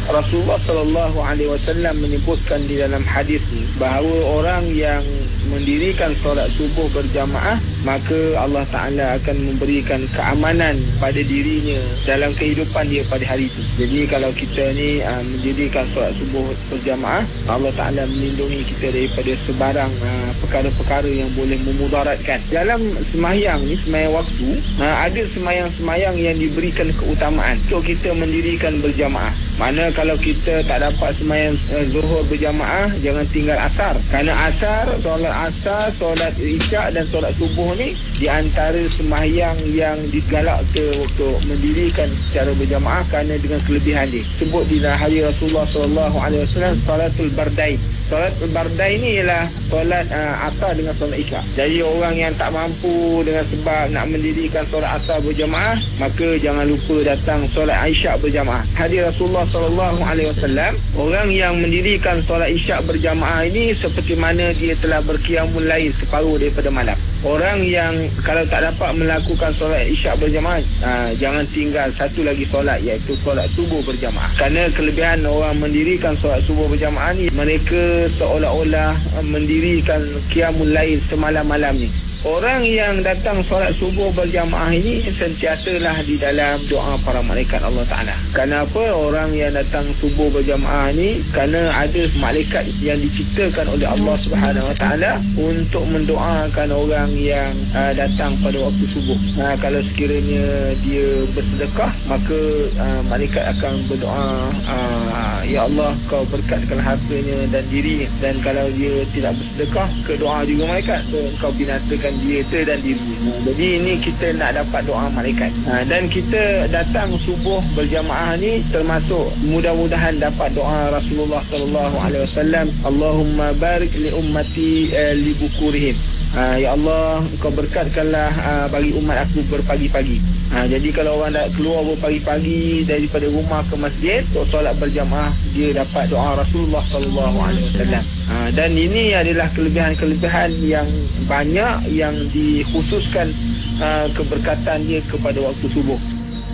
Rasulullah sallallahu alaihi wasallam menyebutkan di dalam hadis ni bahawa orang yang mendirikan solat subuh berjamaah, maka Allah Ta'ala akan memberikan keamanan pada dirinya dalam kehidupan dia pada hari itu. Jadi kalau kita ni mendirikan solat subuh berjamaah, Allah Ta'ala melindungi kita daripada sebarang perkara-perkara yang boleh memudaratkan. Dalam semayang ni, semayang waktu, ada semayang-semayang yang diberikan keutamaan untuk kita mendirikan berjamaah. Mana kalau kita tak dapat semayang zuhur berjamaah, jangan tinggal asar. Kerana asar, solat asar, solat isyak dan solat subuh ni di antara sembahyang yang digalakkan untuk mendirikan secara berjamaah kerana dengan kelebihan dia. Sebut di hari Rasulullah SAW, salatul bardain. Solat bardain ni ialah solat asar dengan solat isyak. Jadi orang yang tak mampu dengan sebab nak mendirikan solat asar berjamaah, maka jangan lupa datang solat isyak berjamaah. Hadis Rasulullah SAW, orang yang mendirikan solat isyak berjamaah ini seperti mana dia telah berqiyamul lail separuh daripada malam. Orang yang kalau tak dapat melakukan solat isyak berjamaah, jangan tinggal satu lagi solat, iaitu solat subuh berjamaah. Kerana kelebihan orang mendirikan solat subuh berjamaah ni, mereka seolah-olah mendirikan qiyamul lail semalam-malam ni. Orang yang datang solat subuh berjamaah ini sentiasalah di dalam doa para malaikat Allah Ta'ala. Kenapa orang yang datang subuh berjamaah ni? Kerana ada malaikat yang diciptakan oleh Allah Subhanahu Wa Ta'ala untuk mendoakan orang yang datang pada waktu subuh. Kalau sekiranya dia bersedekah, maka malaikat akan berdoa, Ya Allah, kau berkatkan hartanya dan dirinya. Dan kalau dia tidak bersedekah, ke doa juga malaikat, kau binasakan dia dan dirinya. Jadi ini kita nak dapat doa malaikat. Dan kita datang subuh berjamaah ni termasuk mudah-mudahan dapat doa Rasulullah sallallahu alaihi wasallam, Allahumma barik li ummati li bukurihim. Ya Allah, kau berkatkanlah bagi umat aku berpagi-pagi. Jadi kalau orang dah keluar berpagi-pagi daripada rumah ke masjid untuk solat berjamaah, dia dapat doa Rasulullah sallallahu alaihi wasallam. Dan ini adalah kelebihan-kelebihan yang banyak yang dikhususkan keberkatan dia kepada waktu subuh.